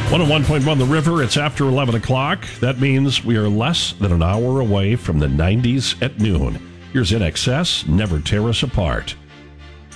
101.1 The River. It's after 11 o'clock. That means we are less than an hour away from the 90s at noon. Here's In Excess, Never Tear Us Apart.